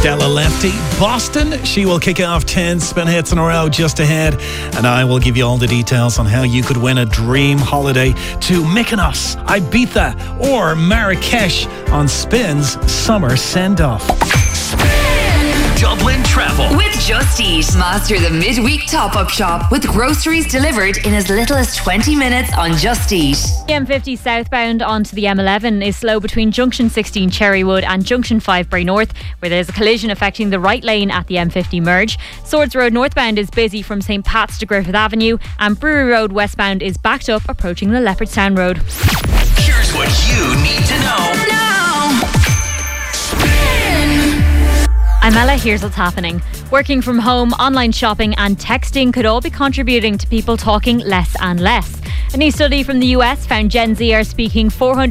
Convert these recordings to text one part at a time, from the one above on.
Stella Lefty. Boston, she will kick off 10 spin hits in a row just ahead. And I will give you all the details on how you could win a dream holiday to Mykonos, Ibiza or Marrakesh on Spin's summer send-off. Dublin Travel with Just Eat. Master the midweek top-up shop with groceries delivered in as little as 20 minutes on Just Eat. The M50 southbound onto the M11 is slow between Junction 16 Cherrywood and Junction 5 Bray North, where there's a collision affecting the right lane at the M50 merge. Swords Road northbound is busy from St Pat's to Griffith Avenue, and Brewery Road westbound is backed up approaching the Leopardstown Road. Here's what you need to know. I'm Ella, here's what's happening. Working from home, online shopping and texting could all be contributing to people talking less and less. A new study from the US found Gen Z are speaking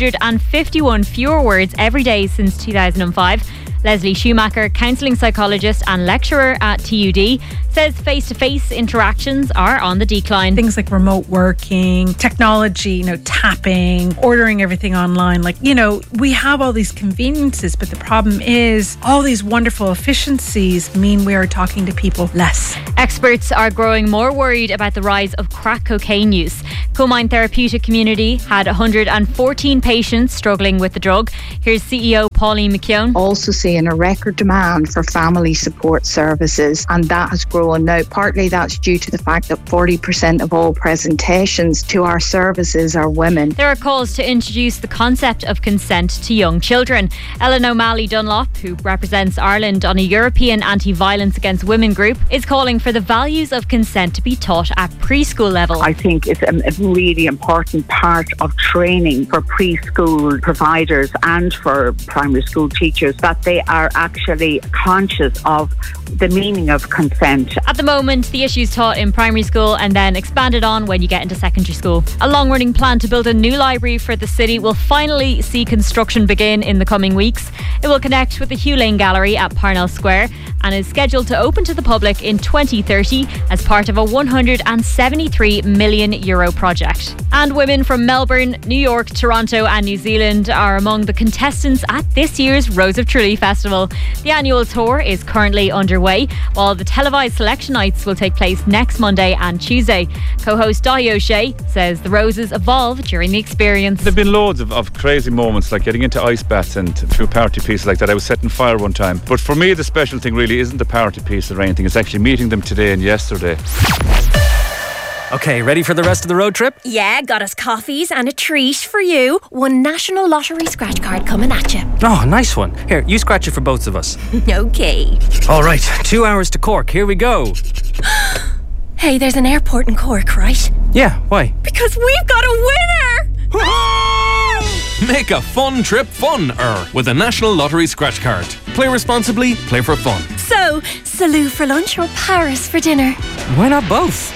451 fewer words every day since 2005. Leslie Schumacher, counselling psychologist and lecturer at TUD, says face-to-face interactions are on the decline. Things like remote working, technology, tapping, ordering everything online. We have all these conveniences, but the problem is all these wonderful efficiencies mean we are talking to people less. Experts are growing more worried about the rise of crack cocaine use. Comine Therapeutic Community had 114 patients struggling with the drug. Here's CEO Pauline McKeown. Also seeing a record demand for family support services, and that has grown. Now, partly that's due to the fact that 40% of all presentations to our services are women. There are calls to introduce the concept of consent to young children. Ellen O'Malley Dunlop, who represents Ireland on a European anti-violence against women group, is calling for the values of consent to be taught at preschool level. I think it's a really important part of training for preschool providers and for primary school teachers, that they are actually conscious of the meaning of consent. At the moment, the issue is taught in primary school and then expanded on when you get into secondary school. A long-running plan to build a new library for the city will finally see construction begin in the coming weeks. It will connect with the Hugh Lane Gallery at Parnell Square and is scheduled to open to the public in 2030 as part of a €173 million project. And women from Melbourne, New York, Toronto and New Zealand are among the contestants at this year's Rose of Tralee Festival. The annual tour is currently underway, while the televised selection nights will take place next Monday and Tuesday. Co-host Dahi O'Shea says the Roses evolve during the experience. There have been loads of crazy moments, like getting into ice baths and a few party pieces like that. I was setting fire one time. But for me, the special thing really isn't the party piece or anything. It's actually meeting them today and yesterday. Okay, ready for the rest of the road trip? Yeah, got us coffees and a treat for you. One National Lottery scratch card coming at you. Oh, nice one. Here, you scratch it for both of us. Okay. All right, 2 hours to Cork. Here we go. Hey, there's an airport in Cork, right? Yeah, why? Because we've got a winner! Make a fun trip fun-er with a National Lottery scratch card. Play responsibly, play for fun. So, Salou for lunch or Paris for dinner? Why not both?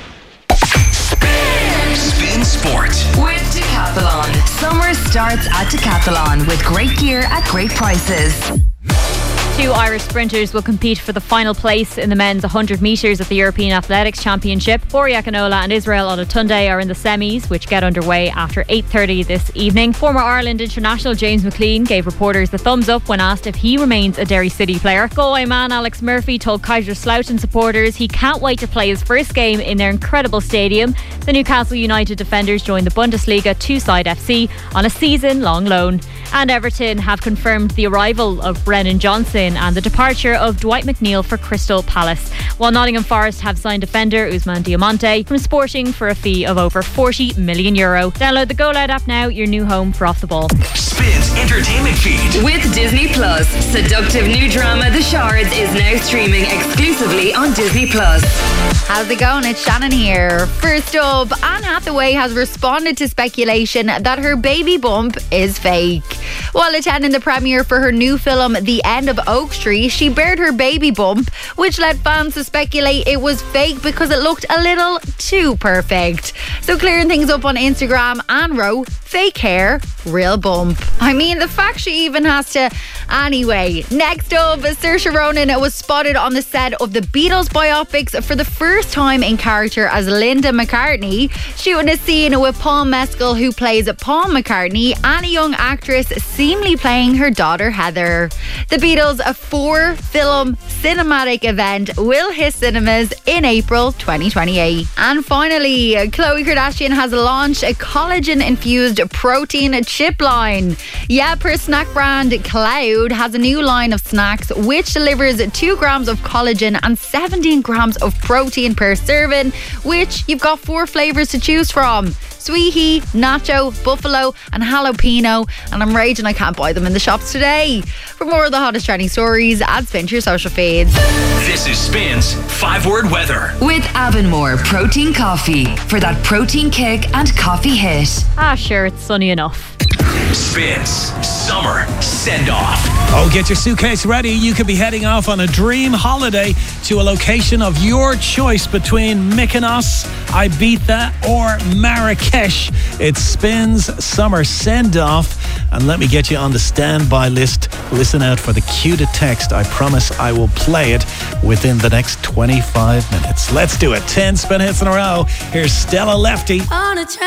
Spin Sport with Decathlon. Summer starts at Decathlon with great gear at great prices. 2 Irish sprinters will compete for the final place in the men's 100 metres at the European Athletics Championship. Bori Akinola and Israel Olatunde are in the semis, which get underway after 8:30 this evening. Former Ireland international James McLean gave reporters the thumbs up when asked if he remains a Derry City player. Galway man Alex Murphy told Kaiserslautern supporters he can't wait to play his first game in their incredible stadium. The Newcastle United defenders joined the Bundesliga 2-side FC on a season-long loan. And Everton have confirmed the arrival of Brennan Johnson and the departure of Dwight McNeil for Crystal Palace, while Nottingham Forest have signed defender Ousmane Diamante from Sporting for a fee of over €40 million. Download the Go Loud app now, your new home for Off the Ball. Spins entertainment feed with Disney Plus. Seductive new drama The Shards is now streaming exclusively on Disney Plus. How's it going? It's Shannon here. First up, Anne Hathaway has responded to speculation that her baby bump is fake. While attending the premiere for her new film The End of Oak Street, she bared her baby bump, which led fans to speculate it was fake because it looked a little too perfect. So clearing things up on Instagram, Anne wrote, "Fake hair, real bump." I mean, the fact she even has to... Anyway, next up, Saoirse Ronan was spotted on the set of the Beatles biopics for the first time in character as Linda McCartney, shooting a scene with Paul Mescal, who plays Paul McCartney, and a young actress actress seemingly playing her daughter Heather. The Beatles' 4-film cinematic event will hit cinemas in April 2028. And finally, Khloe Kardashian has launched a collagen-infused protein chip line. Yep, her snack brand Cloud has a new line of snacks which delivers 2 grams of collagen and 17 grams of protein per serving, which you've got 4 flavours to choose from: Sweetie, Nacho, Buffalo and Jalapeno. And I'm raging I can't buy them in the shops today. For more of the hottest trending stories, add Spin to your social feeds. This is Spin's 5-word weather. With Avonmore Protein Coffee for that protein kick and coffee hit. Sure, it's sunny enough. Spin's summer send-off. Oh, get your suitcase ready. You could be heading off on a dream holiday to a location of your choice between Mykonos, Ibiza or Marrakesh. It's Spin's summer send-off. And let me get you on the standby list. Listen out for the cue to text. I promise I will play it within the next 25 minutes. Let's do it. 10 spin hits in a row. Here's Stella Lefty. On a